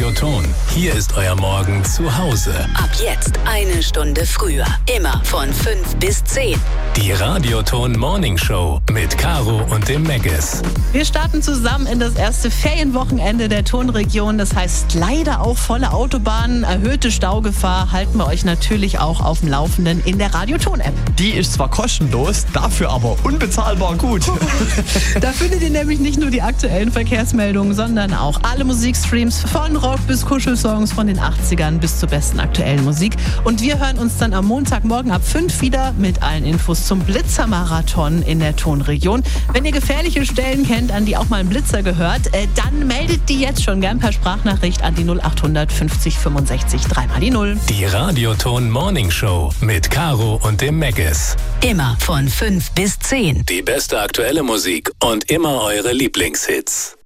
Radioton. Hier ist euer Morgen zu Hause. Ab jetzt 1 Stunde früher. Immer von 5 bis 10. Die Radioton Morning Show mit Caro und dem Meggis. Wir starten zusammen in das erste Ferienwochenende der Tonregion. Das heißt leider auch volle Autobahnen, erhöhte Staugefahr. Halten wir euch natürlich auch auf dem Laufenden in der Radioton-App. Die ist zwar kostenlos, dafür aber unbezahlbar gut. Da findet ihr nämlich nicht nur die aktuellen Verkehrsmeldungen, sondern auch alle Musikstreams von Rock bis Kuschelsongs von den 80ern bis zur besten aktuellen Musik. Und wir hören uns dann am Montagmorgen ab 5 wieder mit allen Infos zum Blitzermarathon in der Tonregion. Wenn ihr gefährliche Stellen kennt, an die auch mal ein Blitzer gehört, dann meldet die jetzt schon gern per Sprachnachricht an die 0800 50 65 3 die 0. Die Radioton Morning Show mit Caro und dem Meggis. Immer von 5 bis 10. Die beste aktuelle Musik und immer eure Lieblingshits.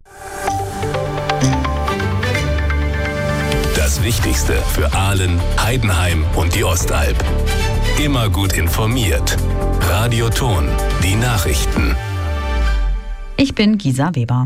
Das Wichtigste für Aalen, Heidenheim und die Ostalb. Immer gut informiert. Radioton, die Nachrichten. Ich bin Gisa Weber.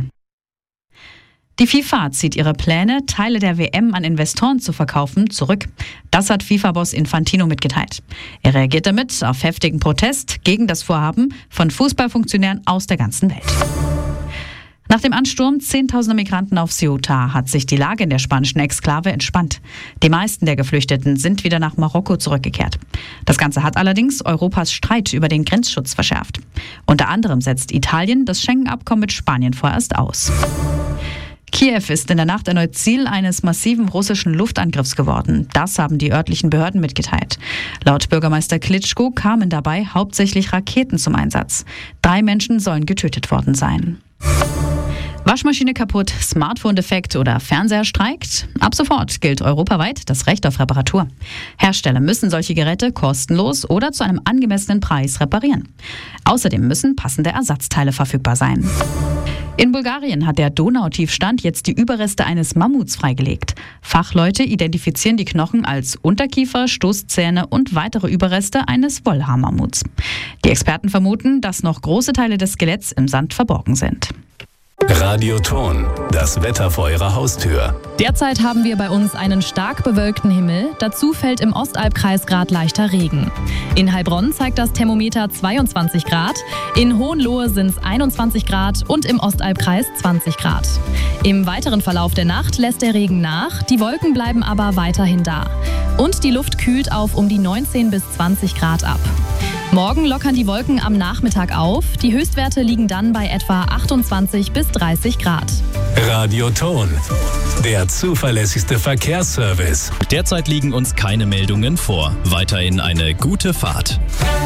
Die FIFA zieht ihre Pläne, Teile der WM an Investoren zu verkaufen, zurück. Das hat FIFA-Boss Infantino mitgeteilt. Er reagiert damit auf heftigen Protest gegen das Vorhaben von Fußballfunktionären aus der ganzen Welt. Nach dem Ansturm 10.000 Migranten auf Ceuta hat sich die Lage in der spanischen Exklave entspannt. Die meisten der Geflüchteten sind wieder nach Marokko zurückgekehrt. Das Ganze hat allerdings Europas Streit über den Grenzschutz verschärft. Unter anderem setzt Italien das Schengen-Abkommen mit Spanien vorerst aus. Kiew ist in der Nacht erneut Ziel eines massiven russischen Luftangriffs geworden. Das haben die örtlichen Behörden mitgeteilt. Laut Bürgermeister Klitschko kamen dabei hauptsächlich Raketen zum Einsatz. 3 Menschen sollen getötet worden sein. Waschmaschine kaputt, Smartphone defekt oder Fernseher streikt? Ab sofort gilt europaweit das Recht auf Reparatur. Hersteller müssen solche Geräte kostenlos oder zu einem angemessenen Preis reparieren. Außerdem müssen passende Ersatzteile verfügbar sein. In Bulgarien hat der Donautiefstand jetzt die Überreste eines Mammuts freigelegt. Fachleute identifizieren die Knochen als Unterkiefer, Stoßzähne und weitere Überreste eines Wollhaarmammuts. Die Experten vermuten, dass noch große Teile des Skeletts im Sand verborgen sind. Radioton, das Wetter vor eurer Haustür. Derzeit haben wir bei uns einen stark bewölkten Himmel. Dazu fällt im Ostalbkreis gerade leichter Regen. In Heilbronn zeigt das Thermometer 22 Grad, in Hohenlohe sind es 21 Grad und im Ostalbkreis 20 Grad. Im weiteren Verlauf der Nacht lässt der Regen nach, die Wolken bleiben aber weiterhin da. Und die Luft kühlt auf um die 19 bis 20 Grad ab. Morgen lockern die Wolken am Nachmittag auf. Die Höchstwerte liegen dann bei etwa 28 bis 30 Grad. Radioton, der zuverlässigste Verkehrsservice. Derzeit liegen uns keine Meldungen vor. Weiterhin eine gute Fahrt.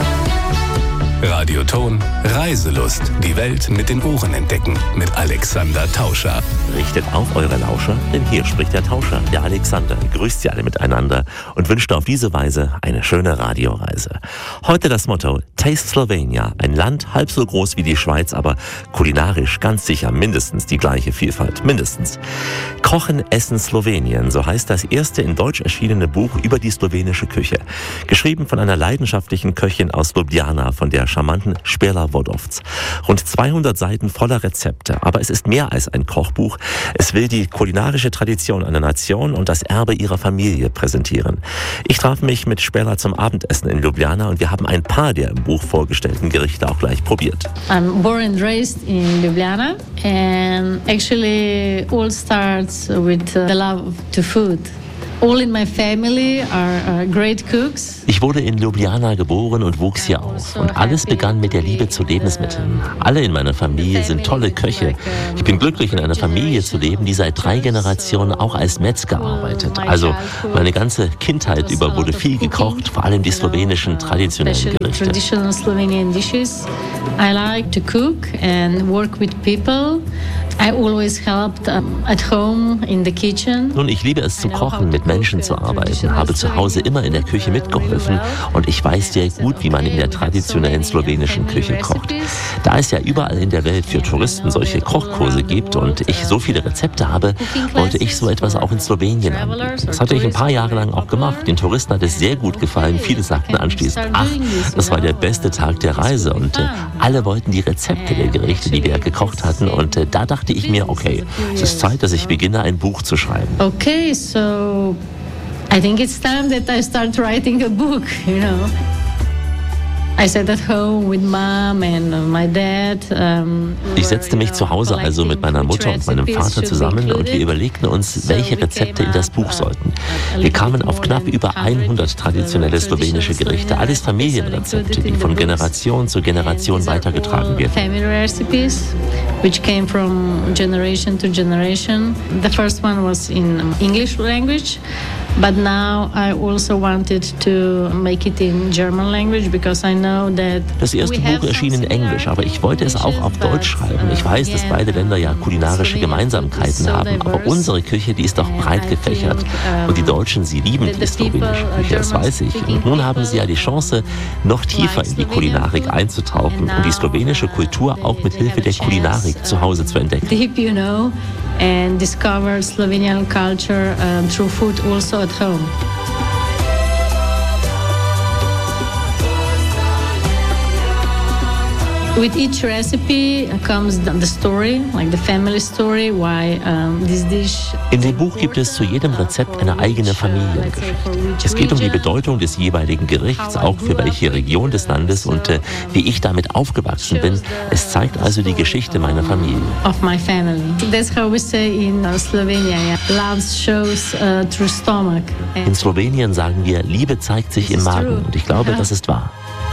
Radioton, Reiselust. Die Welt mit den Ohren entdecken. Mit Alexander Tauscher. Richtet auf eure Lauscher, denn hier spricht der Tauscher, der Alexander. Grüßt sie alle miteinander und wünscht auf diese Weise eine schöne Radioreise. Heute das Motto Taste Slovenia. Ein Land halb so groß wie die Schweiz, aber kulinarisch ganz sicher mindestens die gleiche Vielfalt. Mindestens. Kochen, Essen, Slowenien. So heißt das erste in Deutsch erschienene Buch über die slowenische Küche. Geschrieben von einer leidenschaftlichen Köchin aus Ljubljana, von der charmanten Špela Vodovc. Rund 200 Seiten voller Rezepte. Aber es ist mehr als ein Kochbuch. Es will die kulinarische Tradition einer Nation und das Erbe ihrer Familie präsentieren. Ich traf mich mit Špela zum Abendessen in Ljubljana und wir haben ein paar der im Buch vorgestellten Gerichte auch gleich probiert. I'm born and raised in Ljubljana and actually all starts with the love to food. All in my family are great cooks. Ich wurde in Ljubljana geboren und wuchs hier auf. Und alles begann mit der Liebe zu Lebensmitteln. Alle in meiner Familie sind tolle Köche. Ich bin glücklich, in einer Familie zu leben, die seit 3 Generationen auch als Metzger arbeitet. Also meine ganze Kindheit über wurde viel gekocht, vor allem die slowenischen traditionellen Gerichte. Traditional Slovenian dishes. I like to cook and work with people. I always helped at home in the kitchen. Nun, ich liebe es zu kochen, mit Menschen zu arbeiten, habe zu Hause immer in der Küche mitgeholfen und ich weiß sehr gut, wie man in der traditionellen slowenischen Küche kocht. Da es ja überall in der Welt für Touristen solche Kochkurse gibt und ich so viele Rezepte habe, wollte ich so etwas auch in Slowenien anbieten. Das hatte ich ein paar Jahre lang auch gemacht. Den Touristen hat es sehr gut gefallen. Viele sagten anschließend, ach, das war der beste Tag der Reise und alle wollten die Rezepte der Gerichte, die wir gekocht hatten und da dachte dachte ich mir, okay, es ist Zeit, dass ich beginne, ein Buch zu schreiben. Okay, so I think it's time that I start writing a book, you know. I sat at home with mom and my dad. Ich setzte mich zu Hause also mit meiner Mutter und meinem Vater zusammen und wir überlegten uns, welche Rezepte in das Buch sollten. Wir kamen auf knapp über 100 traditionelle slowenische Gerichte, alles Familienrezepte, die von Generation zu Generation weitergetragen werden. Family recipes, which came from generation to generation. The first one was in English language. But now I also wanted to make it in German language because I know that das erste Buch erschien in Englisch, aber ich wollte es auch auf Deutsch schreiben. Ich weiß, dass beide Länder ja kulinarische Gemeinsamkeiten haben, aber unsere Küche, die ist doch breit gefächert. Und die Deutschen, sie lieben die slowenische Küche, das weiß ich. Und nun haben sie ja die Chance, noch tiefer in die Kulinarik einzutauchen und die slowenische Kultur auch mit Hilfe der Kulinarik zu Hause zu entdecken. Deep, you know, and discover Slovenian culture through food also at home. With each recipe comes the story, like the family story, why this dish. In dem Buch gibt es zu jedem Rezept eine eigene Familiengeschichte. Es geht um die Bedeutung des jeweiligen Gerichts, auch für welche Region des Landes und wie ich damit aufgewachsen bin. Es zeigt also die Geschichte meiner Familie. Of my family. That's how we say in Slovenia. Love shows through stomach. In Slowenien sagen wir, Liebe zeigt sich im Magen und ich glaube, das ist wahr.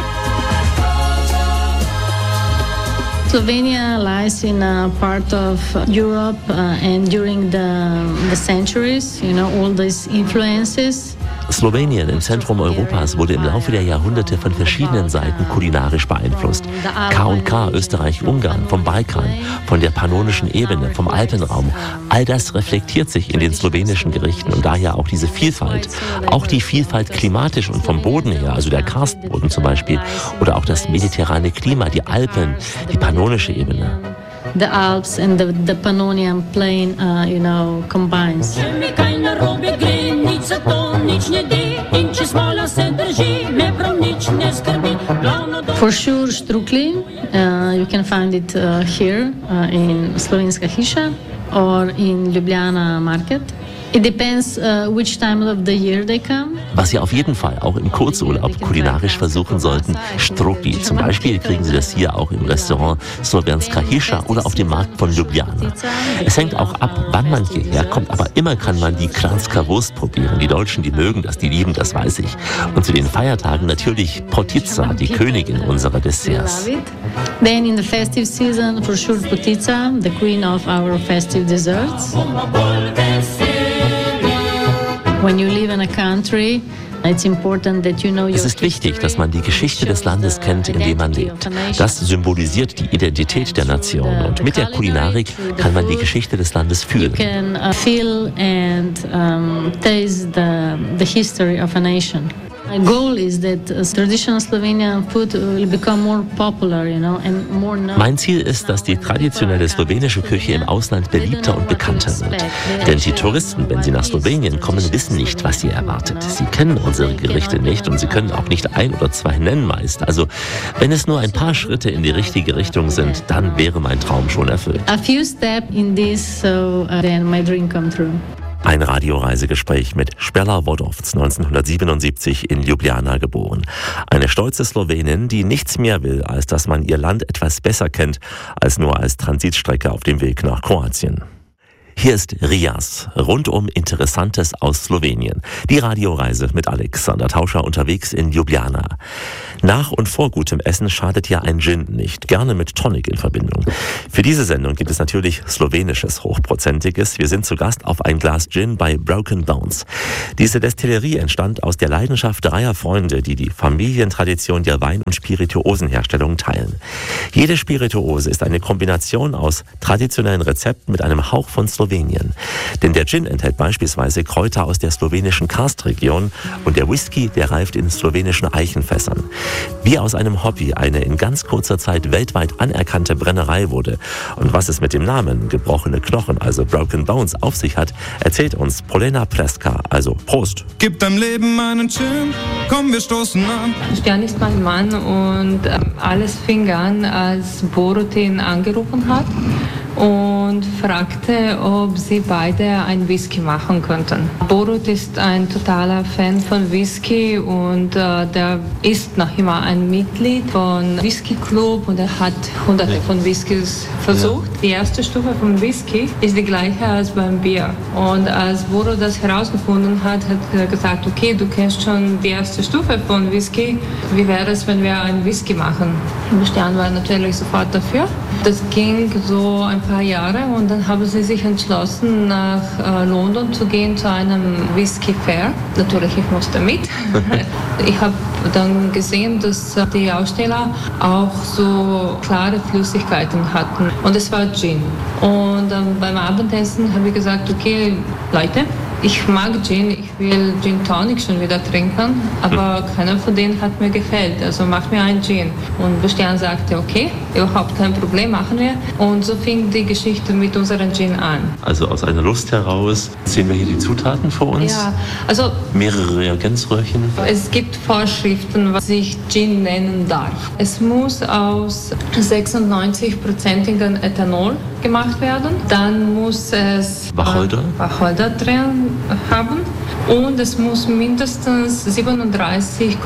Slovenia lies in a part of Europe and during the centuries, you know, all these influences. Slowenien im Zentrum Europas wurde im Laufe der Jahrhunderte von verschiedenen Seiten kulinarisch beeinflusst. K&K, Österreich-Ungarn, vom Balkan, von der Pannonischen Ebene, vom Alpenraum. All das reflektiert sich in den slowenischen Gerichten und daher auch diese Vielfalt. Auch die Vielfalt klimatisch und vom Boden her, also der Karstboden zum Beispiel, oder auch das mediterrane Klima, die Alpen, die Pannonische Ebene. The Alps and the Pannonian Plain, you know, combines. For sure, strukli, you can find it here in Slovenska Hiša or in Ljubljana Market. It depends which time of the year they come. Was Sie auf jeden Fall auch im Kurzurlaub kulinarisch versuchen sollten, Strukli. Zum Beispiel kriegen Sie das hier auch im Restaurant Slovenska Hiša oder auf dem Markt von Ljubljana. Es hängt auch ab, wann man hierher kommt, aber immer kann man die Kranjska Wurst probieren. Die Deutschen, die mögen das, die lieben das, weiß ich. Und zu den Feiertagen natürlich Potica, die Königin unserer Desserts. Then in the festive season, for sure Potica, the queen of our festive desserts. When you live in a country, it's important that you know. Es ist wichtig, dass man die Geschichte des Landes kennt, in dem man lebt. Das symbolisiert die Identität der Nation und mit der Kulinarik kann man die Geschichte des Landes fühlen. You can feel and taste the history of a nation. My goal is that traditional Slovenian food will become more popular, you know, and more known. Mein Ziel ist, dass die traditionelle slowenische Küche im Ausland beliebter und bekannter wird. Denn die Touristen, wenn sie nach Slowenien kommen, wissen nicht, was sie erwartet. Sie kennen unsere Gerichte nicht und sie können auch nicht ein oder zwei nennen meist. Also, wenn es nur ein paar Schritte in die richtige Richtung sind, dann wäre mein Traum schon erfüllt. A few steps in this, so then my dream come true. Ein Radioreisegespräch mit Spela Wodowc, 1977 in Ljubljana geboren. Eine stolze Slowenin, die nichts mehr will, als dass man ihr Land etwas besser kennt, als nur als Transitstrecke auf dem Weg nach Kroatien. Hier ist Rias, rundum Interessantes aus Slowenien. Die Radioreise mit Alexander Tauscher unterwegs in Ljubljana. Nach und vor gutem Essen schadet ja ein Gin nicht, gerne mit Tonic in Verbindung. Für diese Sendung gibt es natürlich slowenisches Hochprozentiges. Wir sind zu Gast auf ein Glas Gin bei Broken Bones. Diese Destillerie entstand aus der Leidenschaft dreier Freunde, die die Familientradition der Wein- und Spirituosenherstellung teilen. Jede Spirituose ist eine Kombination aus traditionellen Rezepten mit einem Hauch von Slowenien. Denn der Gin enthält beispielsweise Kräuter aus der slowenischen Karstregion und der Whisky, der reift in slowenischen Eichenfässern. Wie aus einem Hobby eine in ganz kurzer Zeit weltweit anerkannte Brennerei wurde und was es mit dem Namen Gebrochene Knochen, also Broken Bones, auf sich hat, erzählt uns Polena Preska, also Prost. Gib deinem Leben einen Gin, komm, wir stoßen an. Stern ist mein Mann und alles fing an, als Borutin angerufen hat. Und und fragte, ob sie beide ein Whisky machen könnten. Borut ist ein totaler Fan von Whisky und der ist noch immer ein Mitglied von Whisky Club und er hat hunderte von Whiskys versucht. Die erste Stufe von Whisky ist die gleiche als beim Bier. Und als Borut das herausgefunden hat er gesagt, okay, du kennst schon die erste Stufe von Whisky. Wie wäre es, wenn wir einen Whisky machen? Bastian war natürlich sofort dafür. Das ging so ein paar Jahre und dann haben sie sich entschlossen, nach London zu gehen zu einem Whisky Fair. Natürlich, ich musste mit. Ich habe dann gesehen, dass die Aussteller auch so klare Flüssigkeiten hatten. Und es war Gin. Und beim Abendessen habe ich gesagt, okay, Leute, ich mag Gin, ich will Gin Tonic schon wieder trinken, aber keiner von denen hat mir gefällt, also mach mir einen Gin. Und Bastian sagte, okay, überhaupt kein Problem, machen wir. Und so fing die Geschichte mit unserem Gin an. Also aus einer Lust heraus sehen wir hier die Zutaten vor uns. Ja, also mehrere Reagenzröhrchen. Es gibt Vorschriften, was sich Gin nennen darf. Es muss aus 96%igen Ethanol gemacht werden. Dann muss es Wacholder drin haben und es muss mindestens 37,5%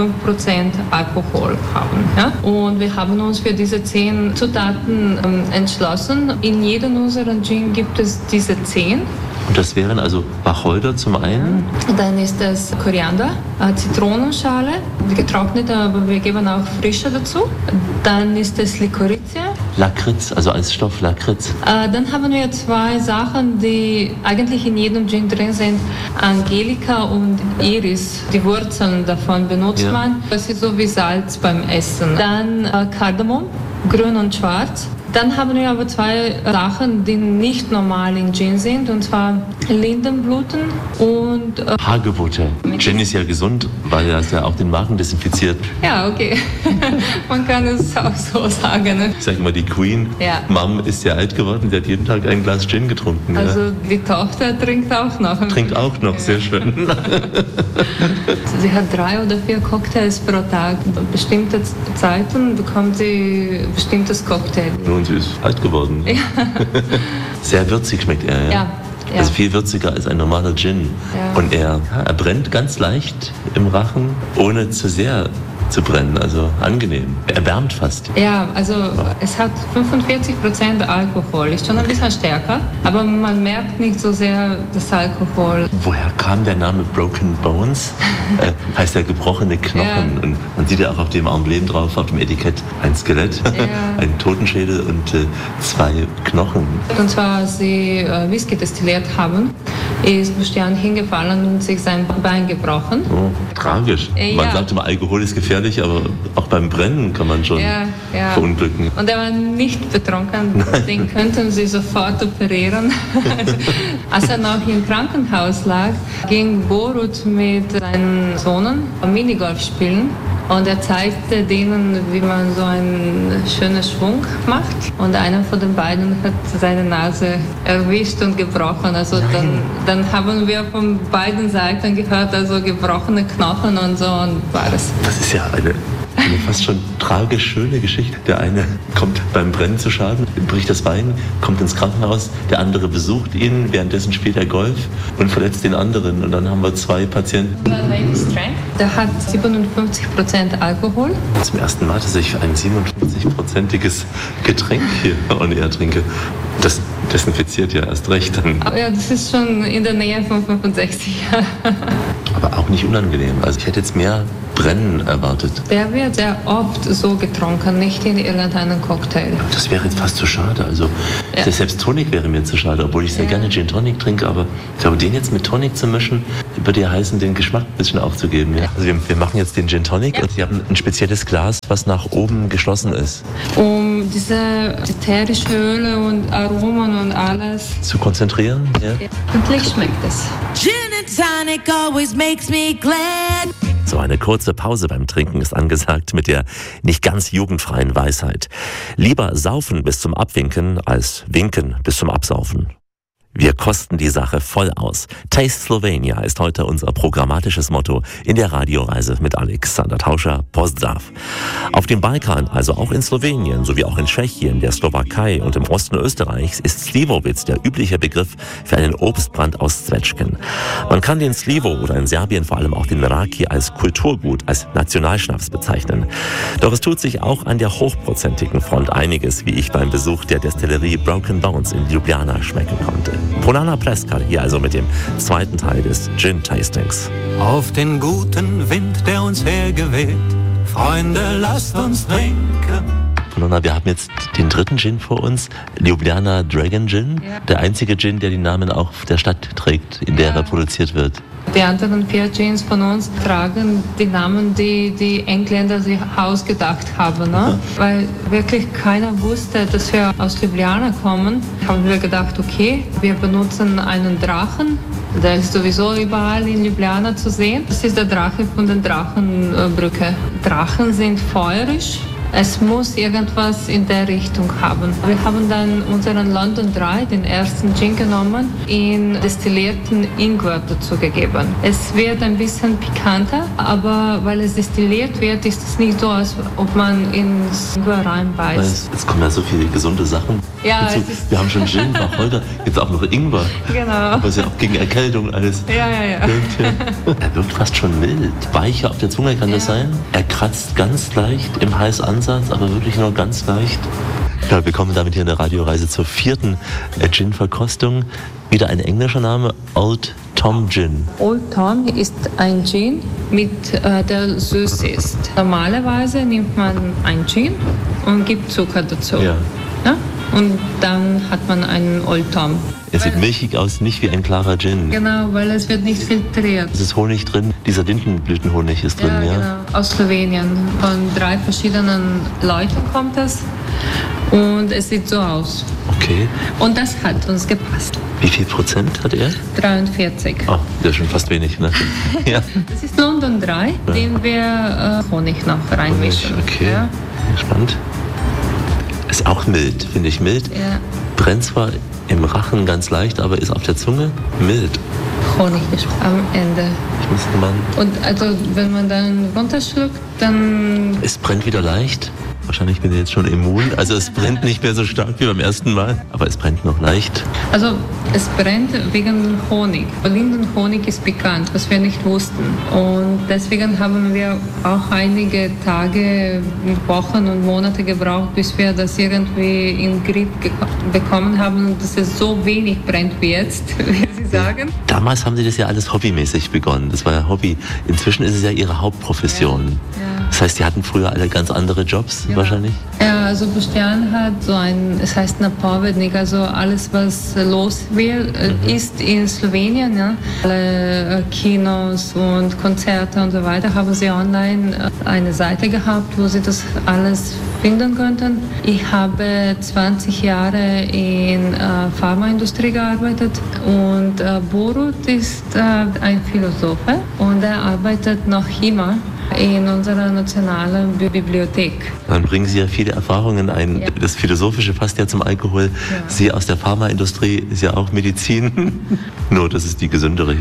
Alkohol haben. Ja? Und wir haben uns für diese 10 Zutaten entschlossen. In jedem unserer Gin gibt es diese 10. Und das wären also Wacholder zum einen. Dann ist es Koriander, Zitronenschale, getrocknete, aber wir geben auch frische dazu. Dann ist es Licorice. Lakritz, also als Stoff Lakritz. Dann haben wir 2 Sachen, die eigentlich in jedem Gin drin sind. Angelika und Iris. Die Wurzeln davon benutzt man. Das ist so wie Salz beim Essen. Dann Kardamom, grün und schwarz. Dann haben wir aber 2 Sachen, die nicht normal in Gin sind, und zwar Lindenblüten und Hagebutte. Gin ist ja gesund, weil er ja auch den Magen desinfiziert. Ja, okay. Man kann es auch so sagen. Ne? Ich sage immer, die Queen, Mom ist ja alt geworden, die hat jeden Tag ein Glas Gin getrunken. Also die Tochter trinkt auch noch. Trinkt auch noch, sehr schön. Sie hat 3 oder 4 Cocktails pro Tag. Bestimmte Zeiten bekommt sie bestimmtes Cocktail. Und sie ist alt geworden. Ja. Sehr würzig schmeckt er, ja. Also viel würziger als ein normaler Gin. Ja. Und er brennt ganz leicht im Rachen, ohne zu sehr zu brennen, also angenehm. Er wärmt fast. Ja, also es hat 45% Alkohol, ist schon ein bisschen stärker, aber man merkt nicht so sehr das Alkohol. Woher kam der Name Broken Bones? Heißt ja gebrochene Knochen. Ja. Und man sieht ja auch auf dem Emblem drauf, auf dem Etikett, ein Skelett, ein Totenschädel und 2 Knochen. Und zwar, als sie Whisky destilliert haben, ist Bastian hingefallen und sich sein Bein gebrochen. Oh, tragisch. Man sagt immer, Alkohol ist gefährlich, aber auch beim Brennen kann man schon verunglücken. Und er war nicht betrunken, den könnten sie sofort operieren. Als er noch im Krankenhaus lag, ging Borut mit seinen Sohnen Minigolf spielen. Und er zeigte denen, wie man so einen schönen Schwung macht. Und einer von den beiden hat seine Nase erwischt und gebrochen. Also dann haben wir von beiden Seiten gehört, also gebrochene Knochen und so, und war es. Das ist ja eine fast schon tragisch schöne Geschichte. Der eine kommt beim Brennen zu Schaden, bricht das Bein, kommt ins Krankenhaus, der andere besucht ihn, währenddessen spielt er Golf und verletzt den anderen. Und dann haben wir 2 Patienten. Der hat 57% Alkohol. Zum ersten Mal, dass ich ein 57%iges Getränk hier on air trinke. Das desinfiziert ja erst recht dann. Ja, das ist schon in der Nähe von 65. Aber auch nicht unangenehm. Also ich hätte jetzt mehr Brennen erwartet. Der wird sehr oft so getrunken, nicht in irgendeinem Cocktail. Das wäre jetzt fast zu schade. Also selbst Tonic wäre mir zu schade, obwohl ich sehr gerne Gin Tonic trinke. Aber ich glaube, den jetzt mit Tonic zu mischen, würde ja heißen, den Geschmack ein bisschen aufzugeben. Ja. Also wir machen jetzt den Gin Tonic und Sie haben ein spezielles Glas, was nach oben geschlossen ist. Um diese ätherischen Öle und Aromen und alles zu konzentrieren. Ja. Endlich schmeckt es. Gin and tonic always makes me glad. So eine kurze Pause beim Trinken ist angesagt mit der nicht ganz jugendfreien Weisheit. Lieber saufen bis zum Abwinken als winken bis zum Absaufen. Wir kosten die Sache voll aus. Taste Slovenia ist heute unser programmatisches Motto in der Radioreise mit Alexander Tauscher. Pozdrav. Auf dem Balkan, also auch in Slowenien, sowie auch in Tschechien, der Slowakei und im Osten Österreichs ist Slivovitz der übliche Begriff für einen Obstbrand aus Zwetschgen. Man kann den Slivo oder in Serbien vor allem auch den Raki als Kulturgut, als Nationalschnaps bezeichnen. Doch es tut sich auch an der hochprozentigen Front einiges, wie ich beim Besuch der Destillerie Broken Bones in Ljubljana schmecken konnte. Polana Preskal hier also mit dem zweiten Teil des Gin-Tastings. Auf den guten Wind, der uns hergeweht, Freunde, lasst uns trinken. Polana, wir haben jetzt den dritten Gin vor uns, Ljubljana Dragon Gin. Ja. Der einzige Gin, der den Namen auch der Stadt trägt, in der er produziert wird. Die anderen 4 Gins von uns tragen die Namen, die die Engländer sich ausgedacht haben. Ne? Weil wirklich keiner wusste, dass wir aus Ljubljana kommen. Haben wir gedacht, okay, wir benutzen einen Drachen. Der ist sowieso überall in Ljubljana zu sehen. Das ist der Drache von der Drachenbrücke. Drachen sind feurig. Es muss irgendwas in der Richtung haben. Wir haben dann unseren London Dry, den ersten Gin genommen, in destillierten Ingwer dazugegeben. Es wird ein bisschen pikanter, aber weil es destilliert wird, ist es nicht so, als ob man ins Ingwer reinbeißt. Jetzt kommen ja so viele gesunde Sachen ja, dazu. Wir haben schon Gin, Wacholder, jetzt auch noch Ingwer. Genau. Was ja auch gegen Erkältung alles wirkt. Ja. Er wirkt fast schon mild. Weicher auf der Zunge kann das sein. Er kratzt ganz leicht im Hals an. Aber wirklich nur ganz leicht. Ja, wir kommen damit hier in der Radioreise zur 4. Gin-Verkostung. Wieder ein englischer Name, Old Tom Gin. Old Tom ist ein Gin, der süß ist. Normalerweise nimmt man ein Gin und gibt Zucker dazu. Ja. Ja? Und dann hat man einen Old Tom. Er sieht milchig aus, nicht wie ein klarer Gin. Genau, weil es wird nicht filtriert. Es ist Honig drin, dieser Lindenblütenhonig ist drin, ja? Genau, aus Slowenien. Von 3 verschiedenen Leuten kommt es und es sieht so aus. Okay. Und das hat uns gepasst. Wie viel Prozent hat er? 43. Oh, das ist schon fast wenig, ne? Ja. Das ist London Dry, den wir Honig noch reinmischen. Honig, okay, ja. Spannend. Ist auch mild, finde ich mild. Ja. Brennt zwar im Rachen ganz leicht, aber ist auf der Zunge mild. Honig ist am Ende. Und also, wenn man dann runterschluckt, dann... Es brennt wieder leicht. Wahrscheinlich bin ich jetzt schon immun. Also es brennt nicht mehr so stark wie beim ersten Mal, aber es brennt noch leicht. Also es brennt wegen Honig. Lindenhonig ist bekannt, was wir nicht wussten. Und deswegen haben wir auch einige Tage, Wochen und Monate gebraucht, bis wir das irgendwie in den Griff bekommen haben, dass es so wenig brennt wie jetzt, wie Sie sagen. Damals haben Sie das ja alles hobbymäßig begonnen. Das war ja Hobby. Inzwischen ist es ja Ihre Hauptprofession. Ja. Das heißt, die hatten früher alle ganz andere Jobs wahrscheinlich? Ja, also Boštjan hat so es heißt Napovednik, also alles, was los wird, ist in Slowenien. Ja. Alle Kinos und Konzerte und so weiter haben sie online eine Seite gehabt, wo sie das alles finden könnten. Ich habe 20 Jahre in Pharmaindustrie gearbeitet und Borut ist ein Philosoph und er arbeitet noch immer in unserer nationalen Bibliothek. Dann bringen Sie ja viele Erfahrungen ein. Ja. Das Philosophische passt ja zum Alkohol. Ja. Sie aus der Pharmaindustrie ist ja auch Medizin. Nur, das ist die gesündere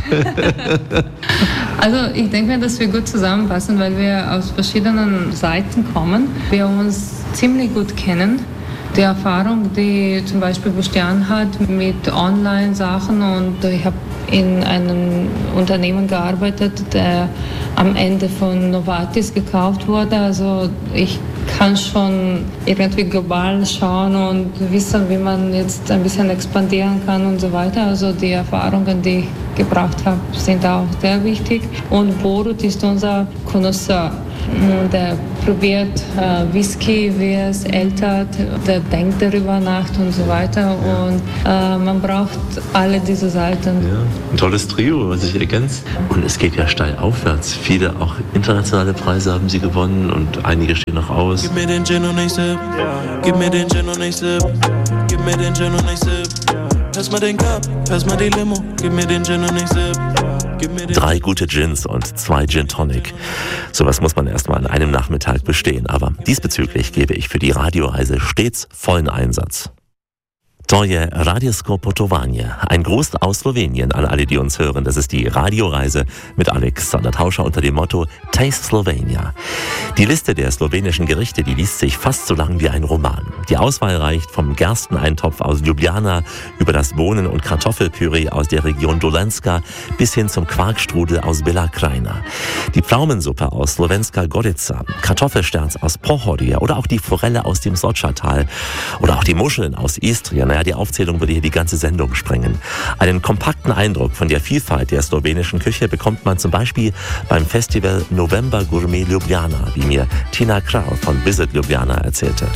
hier. Also ich denke mir, dass wir gut zusammenpassen, weil wir aus verschiedenen Seiten kommen. Wir uns ziemlich gut kennen. Die Erfahrung, die zum Beispiel Boštjan hat mit Online-Sachen, und ich habe in einem Unternehmen gearbeitet, der am Ende von Novartis gekauft wurde. Also ich kann schon irgendwie global schauen und wissen, wie man jetzt ein bisschen expandieren kann und so weiter. Also die Erfahrungen, die ich gebracht habe, sind auch sehr wichtig. Und Borut ist unser Connoisseur. Der probiert Whisky, wie es ältert, der denkt darüber nach und so weiter. Und man braucht alle diese Seiten. Ja, ein tolles Trio, was sich ergänzt. Und es geht ja steil aufwärts. Viele auch internationale Preise haben sie gewonnen und einige stehen noch aus. Gib mir den Gin und ich sip. Gib mir den Gin und ich sip. Gib mir den Gin und ich sip. Pass mal den Cup, pass mal die Limo. Gib mir den Gin und ich sip. 3 gute Gins und 2 Gin Tonic. Sowas muss man erstmal an einem Nachmittag bestehen. Aber diesbezüglich gebe ich für die Radioreise stets vollen Einsatz. To je Radiosko Potovanje, ein Gruß aus Slowenien an alle, die uns hören. Das ist die Radioreise mit Alexander Tauscher unter dem Motto Taste Slovenia. Die Liste der slowenischen Gerichte, die liest sich fast so lang wie ein Roman. Die Auswahl reicht vom Gersteneintopf aus Ljubljana über das Bohnen- und Kartoffelpüree aus der Region Dolenska bis hin zum Quarkstrudel aus Bela Krajina. Die Pflaumensuppe aus Slovenska Gorica, Kartoffelsterz aus Pohorje oder auch die Forelle aus dem Soča-Tal oder auch die Muscheln aus Istrien. Naja, die Aufzählung würde hier die ganze Sendung sprengen. Einen kompakten Eindruck von der Vielfalt der slowenischen Küche bekommt man zum Beispiel beim Festival November Gourmet Ljubljana, wie mir Tina Kral von Visit Ljubljana erzählte.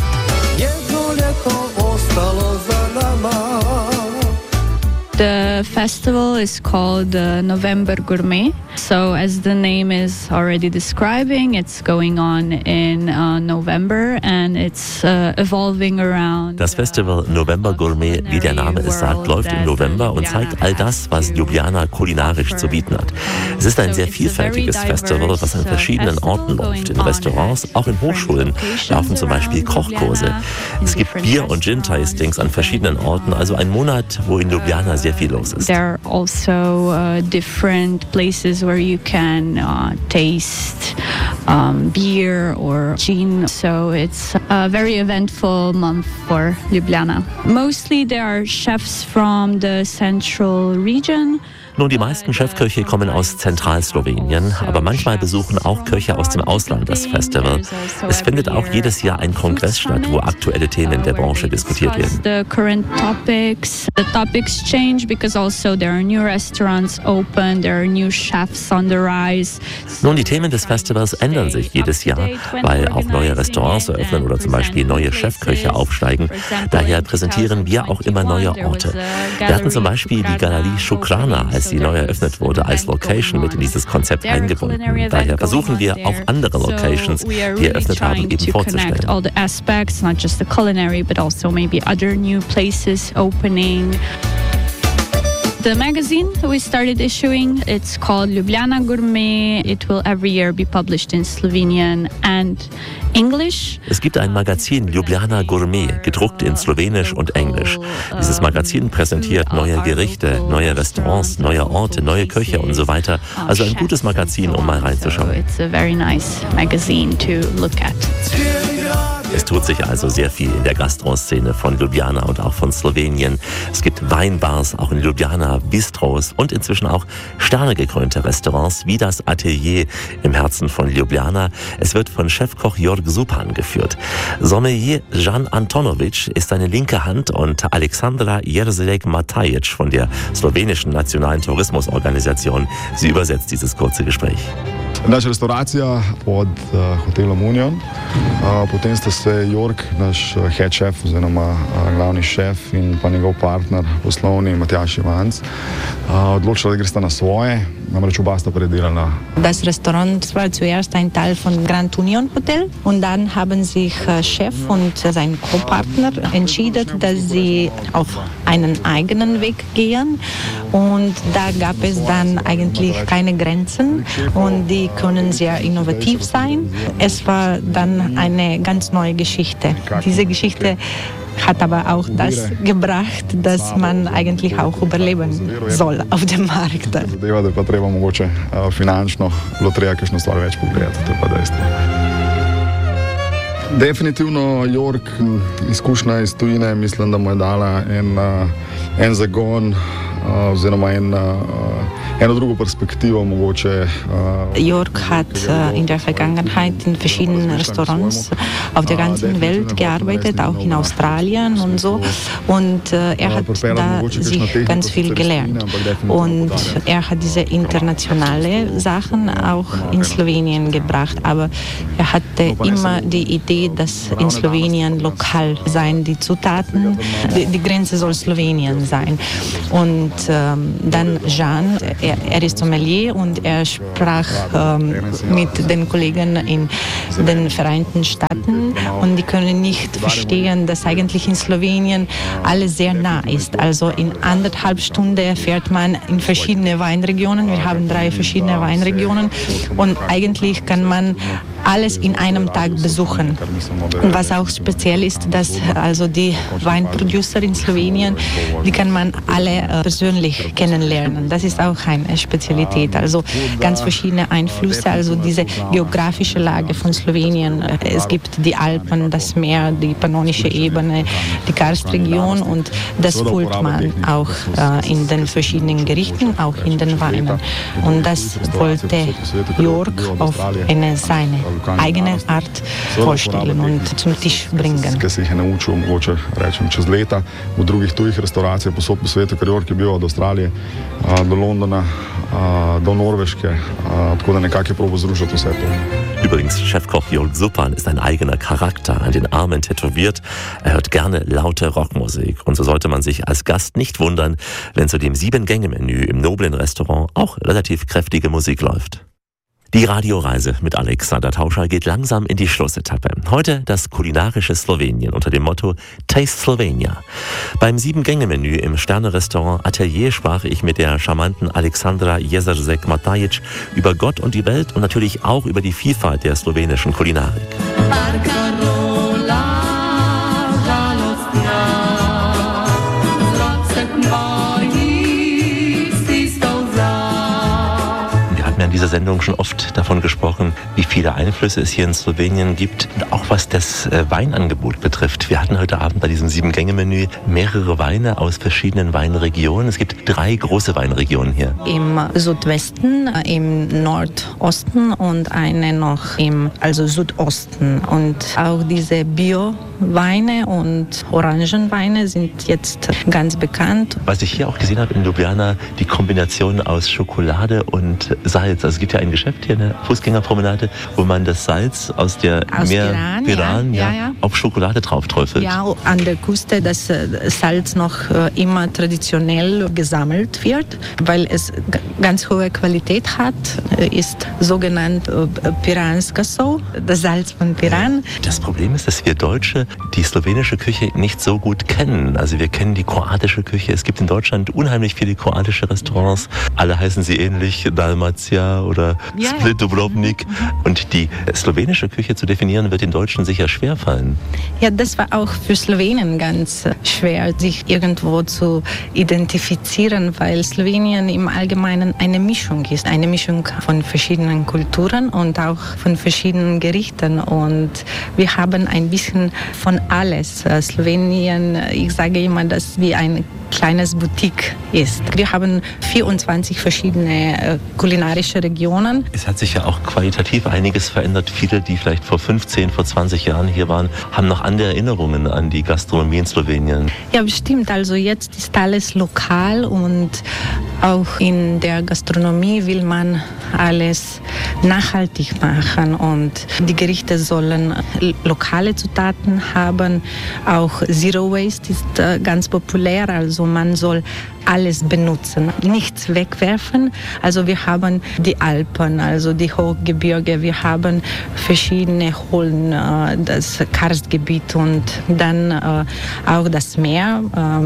The festival is called November Gourmet. So as the name is already describing, it's going on in November and it's evolving around. Das Festival November Gourmet, wie der Name es sagt, läuft im November und zeigt all das, was Ljubljana kulinarisch zu bieten hat. Es ist ein sehr vielfältiges Festival, was an verschiedenen Orten läuft. In Restaurants, auch in Hochschulen laufen zum Beispiel Kochkurse. Es gibt Bier- und Gin-Tastings an verschiedenen Orten, also ein Monat, wo in Ljubljana sehr viel los ist. There are also different places where you can taste beer or gin. So it's a very eventful month for Ljubljana. Mostly there are chefs from the central region. Nun, die meisten Chefköche kommen aus Zentralslowenien, aber manchmal besuchen auch Köche aus dem Ausland das Festival. Es findet auch jedes Jahr ein Kongress statt, wo aktuelle Themen der Branche diskutiert werden. The current topics change because also there are new restaurants open, there are new chefs on the rise. Nun, die Themen des Festivals ändern sich jedes Jahr, weil auch neue Restaurants eröffnen oder zum Beispiel neue Chefköche aufsteigen. Daher präsentieren wir auch immer neue Orte. Wir hatten zum Beispiel die Galerie Shukrana, als sie neu eröffnet wurde, als Location mit in dieses Konzept eingebunden. Daher versuchen wir auch andere Locations, die eröffnet haben, eben vorzustellen. All the aspects, not just the culinary, but also maybe other new places opening. The magazine we started issuing, it's called Ljubljana Gourmet. It will every year be published in Slovenian and English. Es gibt ein Magazin Ljubljana Gourmet, gedruckt in Slowenisch und Englisch. Dieses Magazin präsentiert neue Gerichte, neue Restaurants, neue Orte, neue Köche und so weiter. Also ein gutes Magazin, um mal reinzuschauen. It's a very nice magazine to look at. Es tut sich also sehr viel in der Gastro-Szene von Ljubljana und auch von Slowenien. Es gibt Weinbars, auch in Ljubljana, Bistros und inzwischen auch sternegekrönte Restaurants wie das Atelier im Herzen von Ljubljana. Es wird von Chefkoch Jörg Zupan geführt. Sommelier Jan Antonovic ist seine linke Hand und Alexandra Jerzelek-Matajic von der slowenischen Nationalen Tourismusorganisation. Sie übersetzt dieses kurze Gespräch. Naša restauracija pod hotelom Union. Potem sta se Jörg, naš head chef oziroma glavni šef in pa njegov partner poslovni Matjaž Ivanc odločila, da gresta na svoje. Namreč oba sta predelala. Das Restaurant war zuerst ein Teil von Grand Union Hotel und dann haben sich Chef und sein Co-Partner entschieden, dass sie auf einen eigenen Weg gehen und da gab es dann eigentlich keine Grenzen und die können sehr innovativ sein. Es war dann eine ganz neue Geschichte. Diese Geschichte hat aber auch das gebracht, dass man eigentlich auch überleben soll auf dem Markt. Zadeva, da pa treba mogoče finančno loterija kakšno stvar več pogledati, to je pa dejstvo. Definitivno Jörg, izkušnja iz tujine, mislim, da mu je dala en zagon oziroma eine druge Perspektive mogoče. Jörg hat in der Vergangenheit in verschiedenen Restaurants auf der ganzen Welt gearbeitet, auch in Australien und so. Und er hat da sich ganz viel gelernt. Und er hat diese internationale Sachen auch in Slowenien gebracht. Aber er hatte immer die Idee, dass in Slowenien lokal sein, die Zutaten, die Grenze soll Slowenien sein. Und dann Jan, er ist Sommelier und er sprach mit den Kollegen in den Vereinten Staaten und die können nicht verstehen, dass eigentlich in Slowenien alles sehr nah ist. Also in 1,5 Stunden fährt man in verschiedene Weinregionen. Wir haben 3 verschiedene Weinregionen und eigentlich kann man alles in einem Tag besuchen. Und was auch speziell ist, dass also die Weinproducer in Slowenien, die kann man alle persönlich kennenlernen. Das ist auch eine Spezialität. Also ganz verschiedene Einflüsse, also diese geografische Lage von Slowenien. Es gibt die Alpen, das Meer, die pannonische Ebene, die Karstregion und das fühlt man auch in den verschiedenen Gerichten, auch in den Weinen. Und das wollte Jörg auf seine eigene Art vorstellen und zum Tisch bringen. Čez leta v drugih tujih restauracijah posod po svetu, ker Jörg je bil od Avstralije do Londona, do Norveške, tako da nekako je probo združiti vse to. Übrigens, Chefkoch Jörg Suppan ist ein eigener Charakter, an den Armen tätowiert. Er hört gerne laute Rockmusik. Und so sollte man sich als Gast nicht wundern, wenn zu dem 7-Gänge-Menü im noblen Restaurant auch relativ kräftige Musik läuft. Die Radioreise mit Alexander Tauscher geht langsam in die Schlussetappe. Heute das kulinarische Slowenien unter dem Motto Taste Slovenia. Beim 7-Gänge-Menü im Sterne-Restaurant Atelier sprach ich mit der charmanten Alexandra Jezersek-Matajic über Gott und die Welt und natürlich auch über die Vielfalt der slowenischen Kulinarik. In dieser Sendung schon oft davon gesprochen, wie viele Einflüsse es hier in Slowenien gibt und auch was das Weinangebot betrifft. Wir hatten heute Abend bei diesem 7-Gänge-Menü mehrere Weine aus verschiedenen Weinregionen. Es gibt 3 große Weinregionen hier. Im Südwesten, im Nordosten und eine noch im Südosten. Und auch diese Bio-Weine und Orangenweine sind jetzt ganz bekannt. Was ich hier auch gesehen habe in Ljubljana, die Kombination aus Schokolade und Salz. Also es gibt ja ein Geschäft hier, eine Fußgängerpromenade, wo man das Salz aus der Piran auf Schokolade drauf träufelt. Ja, an der Küste das Salz noch immer traditionell gesammelt wird, weil es ganz hohe Qualität hat, ist sogenannt Piranska So, das Salz von Piran. Das Problem ist, dass wir Deutsche die slowenische Küche nicht so gut kennen. Also wir kennen die kroatische Küche. Es gibt in Deutschland unheimlich viele kroatische Restaurants. Alle heißen sie ähnlich, Dalmatia oder Split Dubrovnik. Und die slowenische Küche zu definieren, wird den Deutschen sicher schwerfallen. Ja, das war auch für Slowenien ganz schwer, sich irgendwo zu identifizieren, weil Slowenien im Allgemeinen eine Mischung ist. Eine Mischung von verschiedenen Kulturen und auch von verschiedenen Gerichten. Und wir haben ein bisschen von alles. Slowenien, ich sage immer, dass wie ein kleines Boutique ist. Wir haben 24 verschiedene kulinarische Regionen. Es hat sich ja auch qualitativ einiges verändert. Viele, die vielleicht vor 15, vor 20 Jahren hier waren, haben noch andere Erinnerungen an die Gastronomie in Slowenien. Ja, bestimmt. Also jetzt ist alles lokal und auch in der Gastronomie will man alles nachhaltig machen und die Gerichte sollen lokale Zutaten haben. Auch Zero Waste ist ganz populär, also man soll alles benutzen, nichts wegwerfen. Also wir haben die Alpen, also die Hochgebirge, wir haben verschiedene Holen, das Karstgebiet und dann auch das Meer,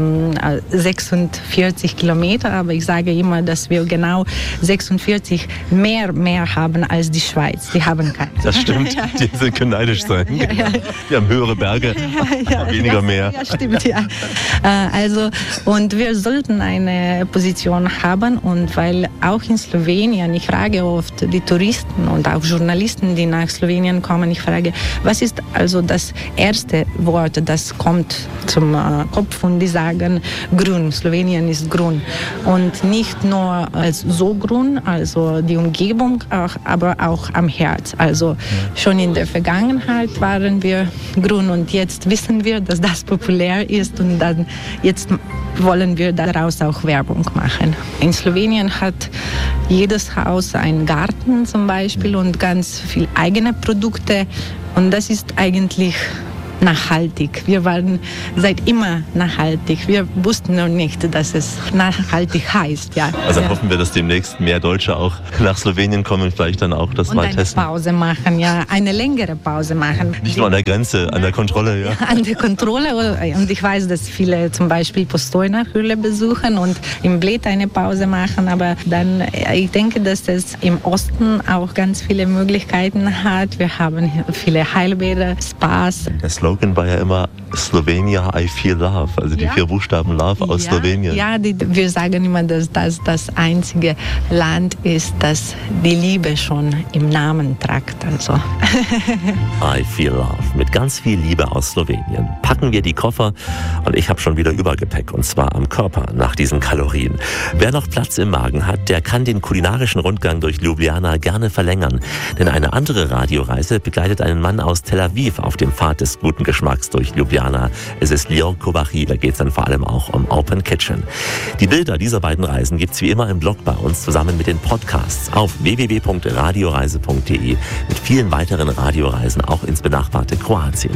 46 Kilometer, aber ich sage immer, dass wir genau 46 mehr haben als die Schweiz. Die haben keine. Das stimmt, die können neidisch sein. Wir haben höhere Berge, aber weniger Meer. Ja, stimmt, ja. Also, und wir sollten eine Position haben und weil auch in Slowenien, ich frage oft die Touristen und auch Journalisten, die nach Slowenien kommen, ich frage, was ist also das erste Wort, das kommt zum Kopf und die sagen grün, Slowenien ist grün und nicht nur als so grün, also die Umgebung, aber auch am Herz. Also schon in der Vergangenheit waren wir grün und jetzt wissen wir, dass das populär ist und dann jetzt wollen wir daraus auch Werbung machen. In Slowenien hat jedes Haus einen Garten zum Beispiel und ganz viele eigene Produkte und das ist eigentlich nachhaltig. Wir waren seit immer nachhaltig. Wir wussten noch nicht, dass es nachhaltig heißt. Ja. Also dann hoffen wir, dass demnächst mehr Deutsche auch nach Slowenien kommen und vielleicht dann auch das mal testen. Eine Pause machen, ja, eine längere Pause machen. Nicht nur an der Grenze, an der Kontrolle, ja. An der Kontrolle, und ich weiß, dass viele zum Beispiel Postojna-Höhle besuchen und im Bled eine Pause machen, aber dann, ich denke, dass es im Osten auch ganz viele Möglichkeiten hat. Wir haben viele Heilbäder, Spas. Der Slogan war ja immer Slovenia, I feel love, also die 4 Buchstaben Love aus Slowenien. Ja, wir sagen immer, dass das einzige Land ist, das die Liebe schon im Namen trägt. Also. I feel love, mit ganz viel Liebe aus Slowenien. Packen wir die Koffer und ich habe schon wieder Übergepäck, und zwar am Körper nach diesen Kalorien. Wer noch Platz im Magen hat, der kann den kulinarischen Rundgang durch Ljubljana gerne verlängern, denn eine andere Radioreise begleitet einen Mann aus Tel Aviv auf dem Pfad des guten Geschmacks durch Ljubljana. Es ist Lior Kobachi, da geht es dann vor allem auch um Open Kitchen. Die Bilder dieser beiden Reisen gibt es wie immer im Blog bei uns zusammen mit den Podcasts auf www.radioreise.de mit vielen weiteren Radioreisen auch ins benachbarte Kroatien.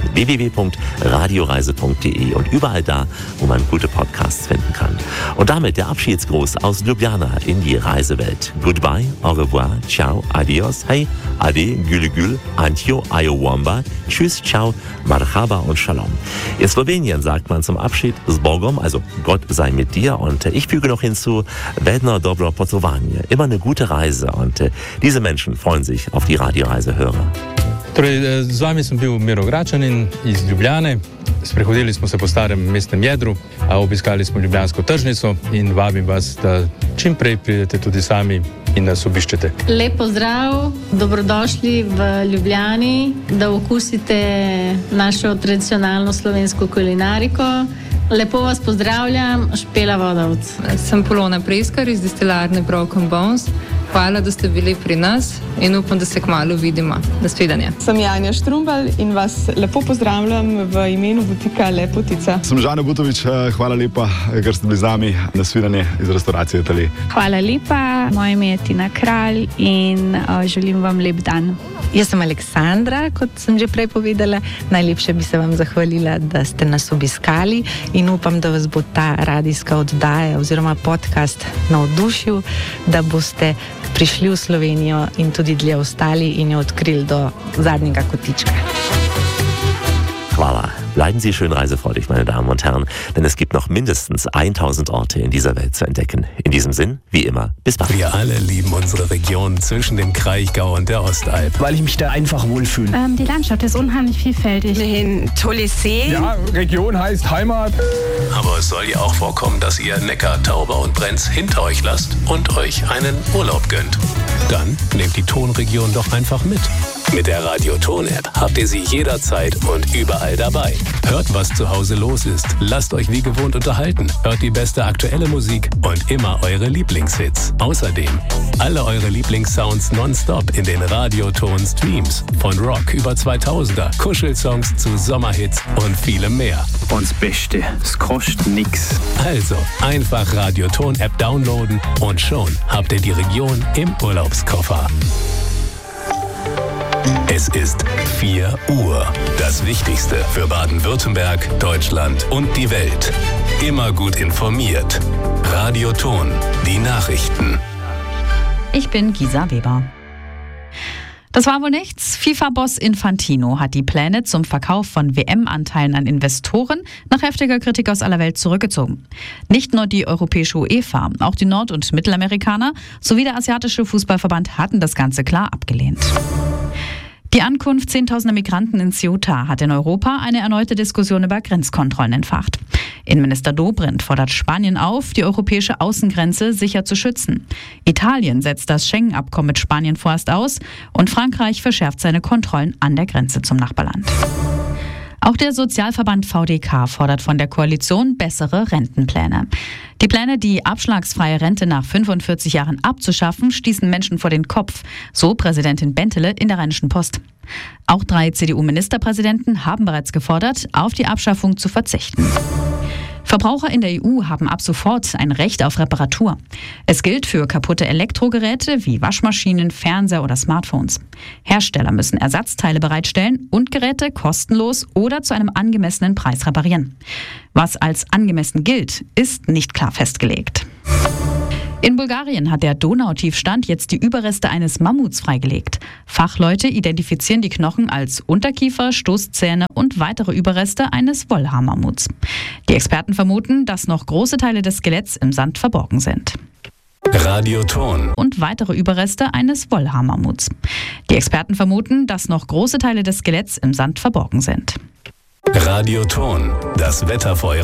www.radioreise.de und überall da, wo man gute Podcasts finden kann. Und damit der Abschiedsgruß aus Ljubljana in die Reisewelt. Goodbye, au revoir, ciao, adios, hey, ade, güle gül, antjo, ayowamba, tschüss, ciao, marhaba und shalom. In Slowenien sagt man zum Abschied Zbogom, also Gott sei mit dir, und ich füge noch hinzu Vedno dobro potovanje, immer eine gute Reise, und diese Menschen freuen sich auf die Radioreisehörer. Torej, z vami sem bil Miro Gračanin iz Ljubljane. Sprehodili smo se po starem mestnem jedru, obiskali smo Ljubljansko tržnico in vabim vas, da čim prej pridete tudi sami in nas obiščete. Lep pozdrav, dobrodošli v Ljubljani, da okusite našo tradicionalno slovensko kulinariko. Lepo vas pozdravljam, Špela Vodovc. Sem Polona Preskar iz destilarne Broken Bones. Hvala, da ste bili pri nas in upam, da se kmalu vidimo. Nasvidenje. Sem Janja Štrumbal in vas lepo pozdravljam v imenu butika Lepotica. Sem Žana Butovič, hvala lepa, ker ste bili z nami. Nasvidenje iz restauracije Italije. Hvala lepa, moje ime je Tina Kralj in želim vam lep dan. Jaz sem Aleksandra, kot sem že prej povedala. Najlepše bi se vam zahvalila, da ste nas obiskali in upam, da vas bo ta radijska oddaja oziroma podcast navdušil, da boste prišli v Slovenijo in tudi dlje ostali in jo odkrili do zadnjega kotička. Hvala. Bleiben Sie schön reisefreudig, meine Damen und Herren, denn es gibt noch mindestens 1000 Orte in dieser Welt zu entdecken. In diesem Sinn, wie immer, bis bald. Wir alle lieben unsere Region zwischen dem Kraichgau und der Ostalb. Weil ich mich da einfach wohlfühle. Die Landschaft ist unheimlich vielfältig. Ein tolles See. Ja, Region heißt Heimat. Aber es soll ja auch vorkommen, dass ihr Neckar, Tauber und Brenz hinter euch lasst und euch einen Urlaub gönnt. Dann nehmt die Tonregion doch einfach mit. Mit der Radio-Ton-App habt ihr sie jederzeit und überall dabei. Hört, was zu Hause los ist. Lasst euch wie gewohnt unterhalten. Hört die beste aktuelle Musik und immer eure Lieblingshits. Außerdem alle eure Lieblingssounds nonstop in den Radio-Ton-Streams. Von Rock über 2000er, Kuschelsongs zu Sommerhits und vielem mehr. Und das Beste, es kostet nix. Also einfach Radio-Ton-App downloaden und schon habt ihr die Region im Urlaubskoffer. Es ist 4 Uhr. Das Wichtigste für Baden-Württemberg, Deutschland und die Welt. Immer gut informiert. Radio Ton, die Nachrichten. Ich bin Gisa Weber. Das war wohl nichts. FIFA-Boss Infantino hat die Pläne zum Verkauf von WM-Anteilen an Investoren nach heftiger Kritik aus aller Welt zurückgezogen. Nicht nur die europäische UEFA, auch die Nord- und Mittelamerikaner sowie der asiatische Fußballverband hatten das Ganze klar abgelehnt. Die Ankunft zehntausender Migranten in Ceuta hat in Europa eine erneute Diskussion über Grenzkontrollen entfacht. Innenminister Dobrindt fordert Spanien auf, die europäische Außengrenze sicher zu schützen. Italien setzt das Schengen-Abkommen mit Spanien vorerst aus und Frankreich verschärft seine Kontrollen an der Grenze zum Nachbarland. Auch der Sozialverband VDK fordert von der Koalition bessere Rentenpläne. Die Pläne, die abschlagsfreie Rente nach 45 Jahren abzuschaffen, stießen Menschen vor den Kopf, so Präsidentin Bentele in der Rheinischen Post. Auch 3 CDU-Ministerpräsidenten haben bereits gefordert, auf die Abschaffung zu verzichten. Verbraucher in der EU haben ab sofort ein Recht auf Reparatur. Es gilt für kaputte Elektrogeräte wie Waschmaschinen, Fernseher oder Smartphones. Hersteller müssen Ersatzteile bereitstellen und Geräte kostenlos oder zu einem angemessenen Preis reparieren. Was als angemessen gilt, ist nicht klar festgelegt. In Bulgarien hat der Donautiefstand jetzt die Überreste eines Mammuts freigelegt. Fachleute identifizieren die Knochen als Unterkiefer, Stoßzähne und weitere Überreste eines Wollhaarmammuts. Die Experten vermuten, dass noch große Teile des Skeletts im Sand verborgen sind. Radioton. Und weitere Überreste eines Wollhaarmammuts. Die Experten vermuten, dass noch große Teile des Skeletts im Sand verborgen sind. Radioton. Das Wetter vor